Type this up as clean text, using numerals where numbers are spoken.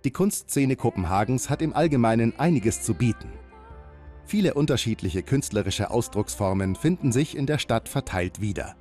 Die Kunstszene Kopenhagens hat im Allgemeinen einiges zu bieten. Viele unterschiedliche künstlerische Ausdrucksformen finden sich in der Stadt verteilt wieder.